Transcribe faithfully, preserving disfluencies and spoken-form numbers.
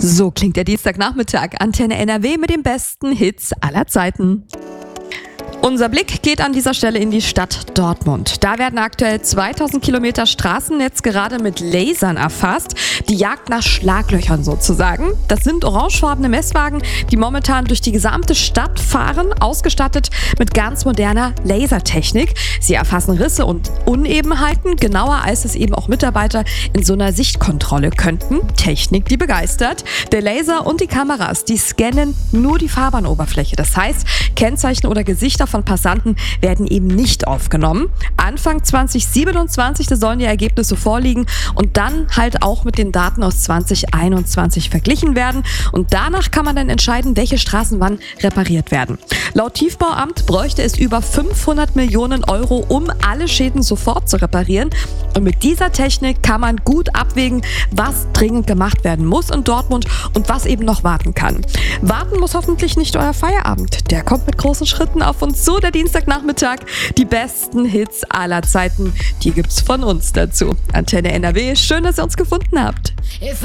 So klingt der Dienstagnachmittag. Antenne N R W mit den besten Hits aller Zeiten. Unser Blick geht an dieser Stelle in die Stadt Dortmund. Da werden aktuell zweitausend Kilometer Straßennetz gerade mit Lasern erfasst. Die Jagd nach Schlaglöchern sozusagen. Das sind orangefarbene Messwagen, die momentan durch die gesamte Stadt fahren, ausgestattet mit ganz moderner Lasertechnik. Sie erfassen Risse und Unebenheiten, genauer als es eben auch Mitarbeiter in so einer Sichtkontrolle könnten. Technik, die begeistert. Der Laser und die Kameras, die scannen nur die Fahrbahnoberfläche. Das heißt, Kennzeichen oder Gesichter von Passanten werden eben nicht aufgenommen. Anfang zwanzig siebenundzwanzig, da sollen die Ergebnisse vorliegen und dann halt auch mit den Daten aus zwanzig einundzwanzig verglichen werden. Und danach kann man dann entscheiden, welche Straßen wann repariert werden. Laut Tiefbauamt bräuchte es über fünfhundert Millionen Euro, um alle Schäden sofort zu reparieren. Und mit dieser Technik kann man gut abwägen, was dringend gemacht werden muss in Dortmund und was eben noch warten kann. Warten muss hoffentlich nicht euer Feierabend. Der kommt mit großen Schritten auf uns zu, der Dienstagnachmittag. Die besten Hits aller Zeiten, die gibt's von uns dazu. Antenne N R W, schön, dass ihr uns gefunden habt.